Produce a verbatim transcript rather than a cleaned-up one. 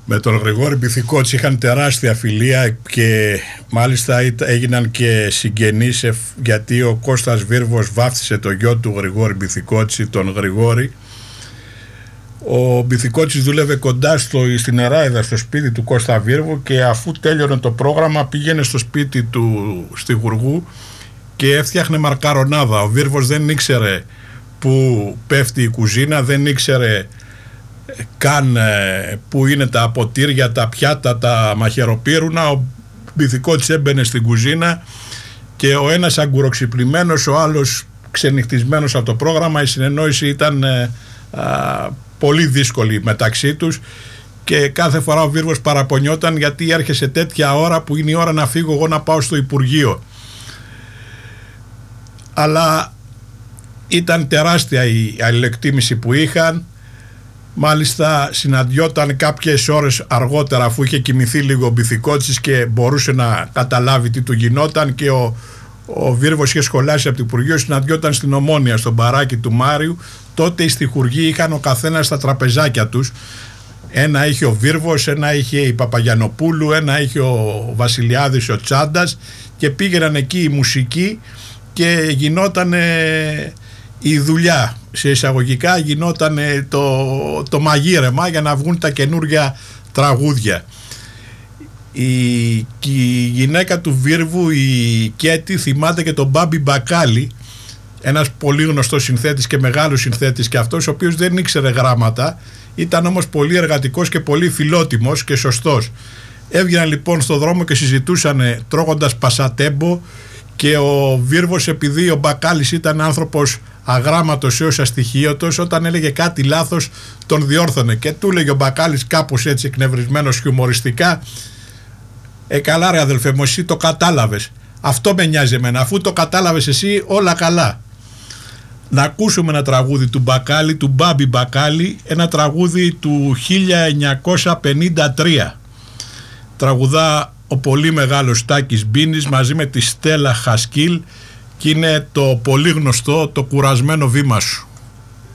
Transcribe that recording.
με τον Γρηγόρη Μπιθικότση είχαν τεράστια φιλία και μάλιστα έγιναν και συγγενείς, γιατί ο Κώστας Βίρβος βάφτισε το γιο του Γρηγόρη Μπιθικότση, τον Γρηγόρη. Ο Μπιθικότσης δούλευε κοντά στο, στην Εράιδα, στο σπίτι του Κώστα Βίρβου, και αφού τέλειωνε το πρόγραμμα πήγαινε στο σπίτι του στη Γουργού και έφτιαχνε μαρκαρονάδα. Ο Βίρβος δεν ήξερε που πέφτει η κουζίνα, δεν ήξερε καν που είναι τα ποτήρια, τα πιάτα, τα μαχαιροπύρουνα. Ο Μπιθικότσης έμπαινε στην κουζίνα και ο ένας αγκουροξυπλημένος, ο άλλος ξενυχτισμένος από το πρόγραμμα. Η συνεννόηση ήταν α, πολύ δύσκολη μεταξύ τους και κάθε φορά ο Βίρβος παραπονιόταν γιατί έρχεσαι τέτοια ώρα που είναι η ώρα να φύγω εγώ να πάω στο Υπουργείο. Αλλά ήταν τεράστια η αλληλεκτίμηση που είχαν. Μάλιστα συναντιόταν κάποιες ώρες αργότερα, αφού είχε κοιμηθεί λίγο ο Μπιθικότσης και μπορούσε να καταλάβει τι του γινόταν, και ο, ο Βίρβος είχε σχολάσει από το Υπουργείο, συναντιόταν στην Ομόνια, στον μπαράκι του Μάριου. Τότε οι στιχουργοί είχαν ο καθένας τα τραπεζάκια τους. Ένα είχε ο Βίρβος, ένα είχε η Παπαγιανοπούλου, ένα είχε ο Βασιλιάδης, ο Τσάντας, και πήγαιναν εκεί η μουσική και γινόταν η δουλειά, σε εισαγωγικά γινόταν το, το μαγείρεμα για να βγουν τα καινούργια τραγούδια. Η, η γυναίκα του Βίρβου, η Κέτη, θυμάται και τον Μπάμπη Μπακάλι, ένας πολύ γνωστός συνθέτης και μεγάλος συνθέτης και αυτός, ο οποίος δεν ήξερε γράμματα, ήταν όμως πολύ εργατικός και πολύ φιλότιμος και σωστός. Έβγαιναν λοιπόν στο δρόμο και συζητούσαν τρώγοντας πασατέμπο, και ο Βίρβος, επειδή ο Μπακάλης ήταν άνθρωπος αγράμματος έως αστοιχείωτος, όταν έλεγε κάτι λάθος τον διόρθωνε και του έλεγε ο Μπακάλης κάπως έτσι εκνευρισμένος χιουμοριστικά, «Ε καλά ρε αδελφέ μου, εσύ το κατάλαβες, αυτό με νοιάζει εμένα, αφού το κατάλαβες εσύ όλα καλά». Να ακούσουμε ένα τραγούδι του Μπακάλι, του Μπάμπη Μπακάλι, ένα τραγούδι του χίλια εννιακόσια πενήντα τρία. Τραγουδά ο πολύ μεγάλος Τάκης Μπίνης μαζί με τη Στέλλα Χασκίλ και είναι το πολύ γνωστό «Το κουρασμένο βήμα σου».